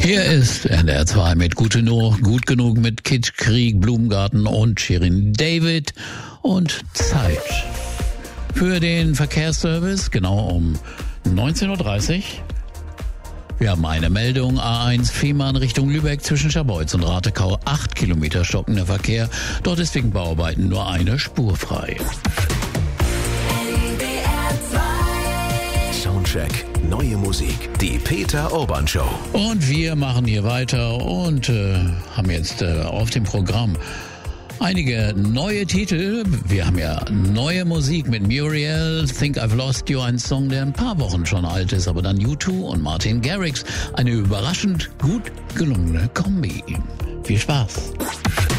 Hier ist NDR 2 mit Gut genug mit Kitschkrieg, Blumengarten und Shirin David und Zeit für den Verkehrsservice, genau um 19.30 Uhr. Wir haben eine Meldung, A1 Fehmarn Richtung Lübeck zwischen Scharbeutz und Ratekau, 8 Kilometer stockender Verkehr. Dort ist wegen Bauarbeiten nur eine Spur frei. Soundcheck, neue Musik, die Peter Urban Show. Und wir machen hier weiter und haben jetzt auf dem Programm einige neue Titel. Wir haben ja neue Musik mit Muriel, Think I've Lost You, ein Song, der ein paar Wochen schon alt ist, aber dann U2 und Martin Garrix. Eine überraschend gut gelungene Kombi. Viel Spaß.